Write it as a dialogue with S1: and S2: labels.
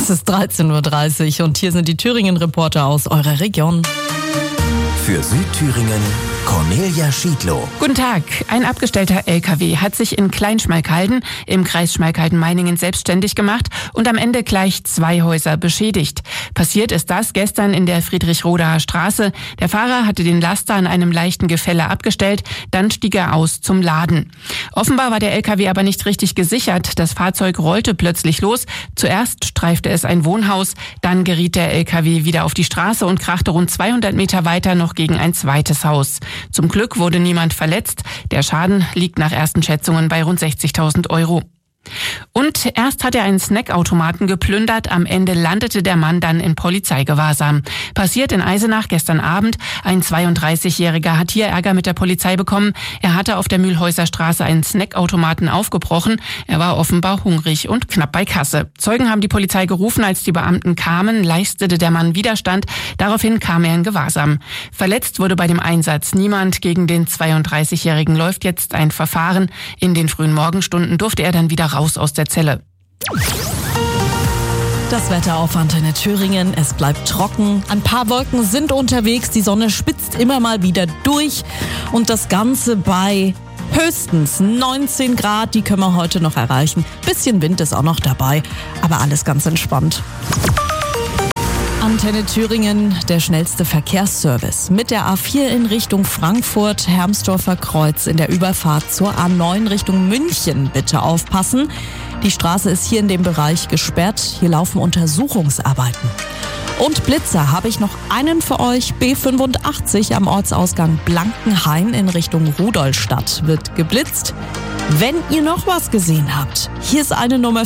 S1: Es ist 13.30 Uhr und hier sind die Thüringen-Reporter aus eurer Region.
S2: Für Südthüringen Cornelia Schiedlow.
S3: Guten Tag. Ein abgestellter LKW hat sich in Kleinschmalkalden im Kreis Schmalkalden-Meiningen selbstständig gemacht und am Ende gleich 2 Häuser beschädigt. Passiert ist das gestern in der Friedrich-Rodaer Straße. Der Fahrer hatte den Laster an einem leichten Gefälle abgestellt, dann stieg er aus zum Laden. Offenbar war der LKW aber nicht richtig gesichert. Das Fahrzeug rollte plötzlich los. Zuerst streifte es ein Wohnhaus, dann geriet der LKW wieder auf die Straße und krachte rund 200 Meter weiter noch gegen ein zweites Haus. Zum Glück wurde niemand verletzt. Der Schaden liegt nach ersten Schätzungen bei rund 60.000 €. Und erst hat er einen Snackautomaten geplündert, am Ende landete der Mann dann in Polizeigewahrsam. Passiert in Eisenach gestern Abend. Ein 32-Jähriger hat hier Ärger mit der Polizei bekommen. Er hatte auf der Mühlhäuser Straße einen Snackautomaten aufgebrochen. Er war offenbar hungrig und knapp bei Kasse. Zeugen haben die Polizei gerufen, als die Beamten kamen, leistete der Mann Widerstand. Daraufhin kam er in Gewahrsam. Verletzt wurde bei dem Einsatz niemand. Gegen den 32-Jährigen läuft jetzt ein Verfahren. In den frühen Morgenstunden durfte er dann wieder raus aus der Zelle.
S1: Das Wetter auf Antenne Thüringen. Es bleibt trocken. Ein paar Wolken sind unterwegs. Die Sonne spitzt immer mal wieder durch. Und das Ganze bei höchstens 19 Grad. Die können wir heute noch erreichen. Bisschen Wind ist auch noch dabei. Aber alles ganz entspannt. Antenne Thüringen, der schnellste Verkehrsservice. Mit der A4 in Richtung Frankfurt, Hermsdorfer Kreuz in der Überfahrt zur A9 Richtung München. Bitte aufpassen. Die Straße ist hier in dem Bereich gesperrt. Hier laufen Untersuchungsarbeiten. Und Blitzer habe ich noch einen für euch. B85 am Ortsausgang Blankenhain in Richtung Rudolstadt wird geblitzt. Wenn ihr noch was gesehen habt, hier ist eine Nummer